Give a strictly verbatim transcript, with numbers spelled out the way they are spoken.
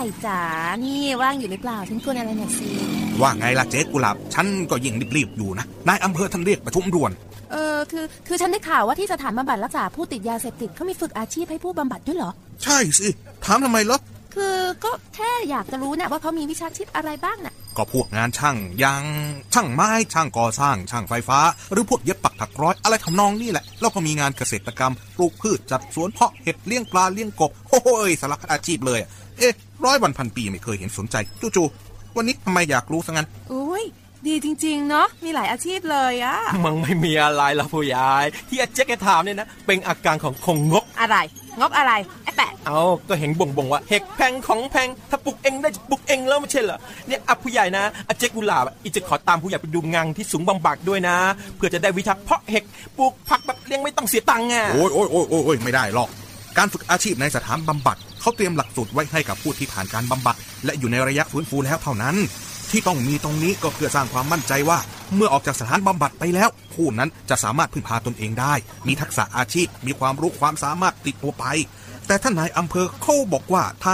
ญ่จ๋านี่ว่างอยู่หรือเปล่าฉันชวนอะไรหน่อยสิว่าไงล่ะเจ๊กุหลาบฉันก็ยิ่งรีบๆอยู่นะนายอำเภอท่านเรียกประชุมด่วนเออคือคือฉันได้ข่าวว่าที่สถานบำบัดรักษาผู้ติดยาเสพติดเขามีฝึกอาชีพให้ผู้บำบัดด้วยเหรอใช่สิถามทำไมล่ะคือก็แค่อยากจะรู้นะว่าเขามีวิชาชีพอะไรบ้างน่ะก็พวกงานช่างยางช่างไม้ช่างก่อสร้างช่างไฟฟ้าหรือพวกเย็บปักถักร้อยอะไรทำนองนี่แหละแล้วก็มีงานเกษตรกรรมปลูกพืชจัดสวนเพาะเห็ดเลี้ยงปลาเลี้ยงกบโอ้ยสารพัดอาชีพเลยเอ๊ะร้อยวันพันปีไม่เคยเห็นสนใจจู่ๆวันนี้ทำไมอยากรู้ซะงั้นโอ้ยดีจริงๆเนาะมีหลายอาชีพเลยอะมันไม่มีอะไรล่ะผู้ใหญ่ที่อาเจ๊กถามเนี่ยนะเป็นอาการของคงงกอะไรงกอะไรไอ้แปะเอาก็เห็นบ่งบ่งว่าเห็ดแพงของแพงถ้าปลูกเองได้ปลูกเองแล้วไม่ใช่เหรอเนี่ยอ่ะผู้ใหญ่นะอาเจ๊กุหลาบอีจะขอตามผู้ใหญ่ไปดูงานที่สูงบำบัดด้วยนะเพื่อจะได้วิชาเพาะเห็ดปลูกผักแบบเลี้ยงไม่ต้องเสียตังค์ไงโอ้ยโอ้ยโอ้ยโอ้ยไม่ได้หรอกการฝึกอาชีพในสถานบำบัดเขาเตรียมหลักสูตรไว้ให้กับผู้ที่ผ่านการบำบัดและอยู่ในระยะฟื้นฟูแล้วเท่านั้นที่ต้องมีตรงนี้ก็เพื่อสร้างความมั่นใจว่าเมื่อออกจากสถานบำบัดไปแล้วผู้นั้นจะสามารถพึ่งพาตนเองได้มีทักษะอาชีพมีความรู้ความสามารถติดตัวไปแต่ท่านนายอำเภอเขาบอกว่า